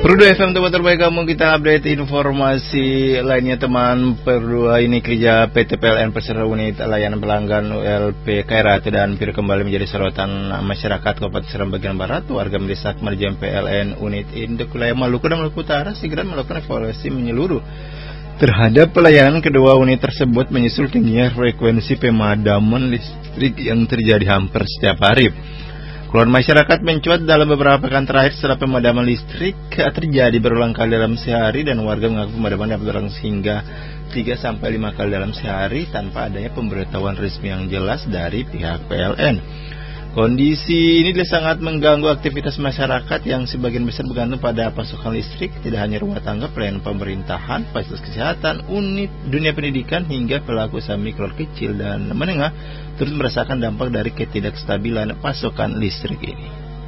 Perlu FM tempat terbaik kamu, kita update informasi lainnya teman. Perlu ini kerja PT PLN Persero Unit Layanan Pelanggan ULP Kairat dan PIR kembali menjadi sorotan masyarakat Kabupaten Seram bagian Barat. Warga mendesak manajemen PLN Unit Induk Wilayah Maluku dan Maluku Utara segera melakukan evaluasi menyeluruh terhadap pelayanan kedua unit tersebut menyusul tingginya frekuensi pemadaman listrik yang terjadi hampir setiap hari. Keluhan masyarakat mencuat dalam beberapa pekan terakhir setelah pemadaman listrik terjadi berulang kali dalam sehari, dan warga mengaku pemadaman dapat berlangsung hingga 3-5 kali dalam sehari tanpa adanya pemberitahuan resmi yang jelas dari pihak PLN. Kondisi ini sangat mengganggu aktivitas masyarakat yang sebagian besar bergantung pada pasokan listrik, tidak hanya rumah tangga, pelayanan pemerintahan, fasilitas kesehatan, unit dunia pendidikan, hingga pelaku usaha mikro kecil dan menengah turut merasakan dampak dari ketidakstabilan pasokan listrik ini.